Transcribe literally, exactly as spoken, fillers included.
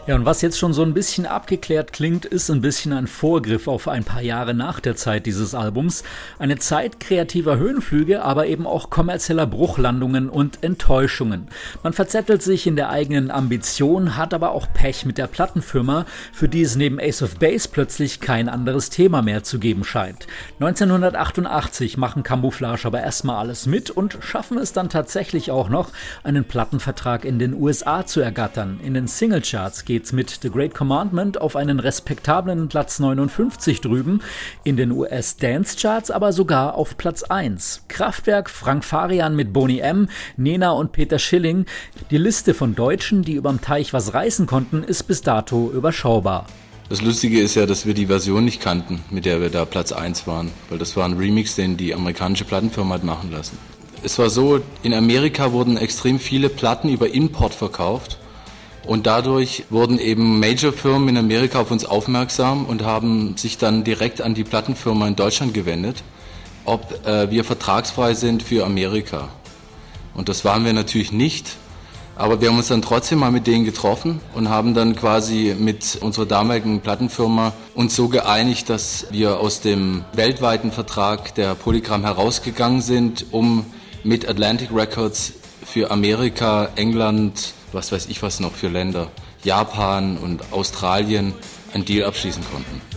Ja, und was jetzt schon so ein bisschen abgeklärt klingt, ist ein bisschen ein Vorgriff auf ein paar Jahre nach der Zeit dieses Albums. Eine Zeit kreativer Höhenflüge, aber eben auch kommerzieller Bruchlandungen und Enttäuschungen. Man verzettelt sich in der eigenen Ambition, hat aber auch Pech mit der Plattenfirma, für die es neben Ace of Base plötzlich kein anderes Thema mehr zu geben scheint. neunzehnhundertachtundachtzig machen Camouflage aber erstmal alles mit und schaffen es dann tatsächlich auch noch, einen Plattenvertrag in den U S A zu ergattern. In den Singlecharts geht geht's mit The Great Commandment auf einen respektablen Platz neunundfünfzig drüben, in den U S Dance Charts aber sogar auf Platz eins. Kraftwerk, Frank Farian mit Boney M., Nena und Peter Schilling. Die Liste von Deutschen, die überm Teich was reißen konnten, ist bis dato überschaubar. Das Lustige ist ja, dass wir die Version nicht kannten, mit der wir da Platz eins waren, weil das war ein Remix, den die amerikanische Plattenfirma hat machen lassen. Es war so, in Amerika wurden extrem viele Platten über Import verkauft. Und dadurch wurden eben Major-Firmen in Amerika auf uns aufmerksam und haben sich dann direkt an die Plattenfirma in Deutschland gewendet, ob äh, wir vertragsfrei sind für Amerika. Und das waren wir natürlich nicht, aber wir haben uns dann trotzdem mal mit denen getroffen und haben dann quasi mit unserer damaligen Plattenfirma uns so geeinigt, dass wir aus dem weltweiten Vertrag der Polygram herausgegangen sind, um mit Atlantic Records für Amerika, England, was weiß ich was noch für Länder, Japan und Australien einen Deal abschließen konnten.